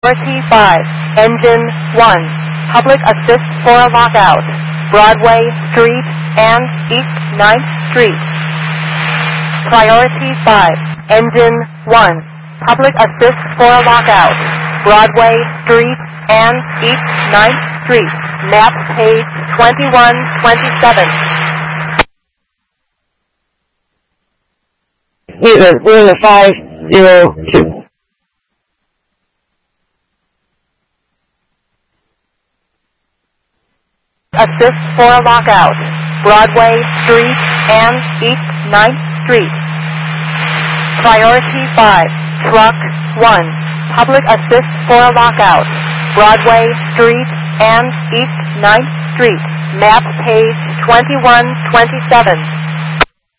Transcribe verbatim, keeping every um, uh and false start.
Priority five, Engine one, Public Assist for a Lockout, Broadway Street and East ninth Street. Priority five, Engine one, Public Assist for a Lockout, Broadway Street and East ninth Street. Map page twenty-one twenty-seven. We're, we're in the five zero two. Assist for a Lockout, Broadway Street and East ninth Street. Priority five, Truck one, Public Assist for a Lockout, Broadway Street and East ninth Street. Map page twenty-one twenty-seven.